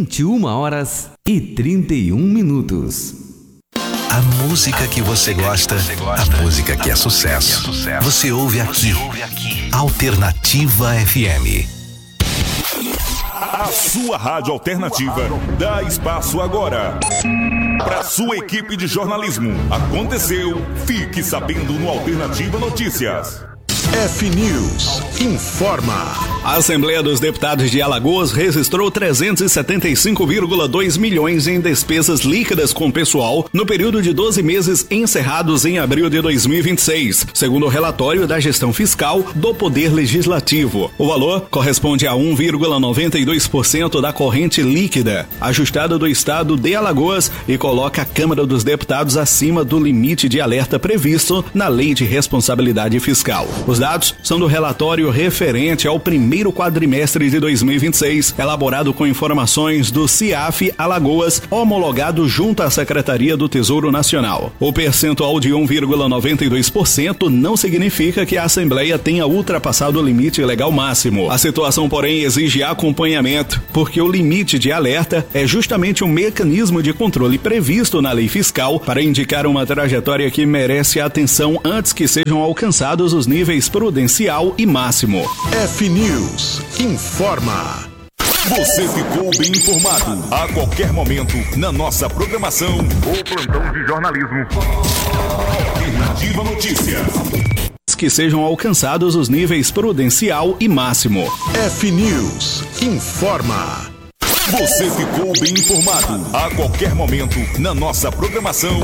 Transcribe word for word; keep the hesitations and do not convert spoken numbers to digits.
vinte e uma horas e trinta e um minutos. A música que você gosta, a música que é sucesso. Você ouve aqui. Alternativa F M. A sua rádio alternativa dá espaço agora para sua equipe de jornalismo. Aconteceu, fique sabendo no Alternativa Notícias. F News informa. A Assembleia dos Deputados de Alagoas registrou trezentos e setenta e cinco vírgula dois milhões em despesas líquidas com pessoal no período de doze meses encerrados em abril de dois mil e vinte e seis, segundo o relatório da gestão fiscal do Poder Legislativo. O valor corresponde a um vírgula noventa e dois por cento da corrente líquida ajustada do estado de Alagoas e coloca a Câmara dos Deputados acima do limite de alerta previsto na Lei de Responsabilidade Fiscal. Os dados são do relatório referente ao primeiro quadrimestre de dois mil e vinte e seis, elaborado com informações do CIAF Alagoas, homologado junto à Secretaria do Tesouro Nacional. O percentual de um vírgula noventa e dois por cento não significa que a Assembleia tenha ultrapassado o limite legal máximo. A situação, porém, exige acompanhamento, porque o limite de alerta é justamente um mecanismo de controle previsto na lei fiscal para indicar uma trajetória que merece atenção antes que sejam alcançados os níveis prudencial e máximo. F News informa. Você ficou bem informado a qualquer momento na nossa programação ou plantão de jornalismo. Alternativa Notícias. Que sejam alcançados os níveis prudencial e máximo. F News informa. Você ficou bem informado a qualquer momento na nossa programação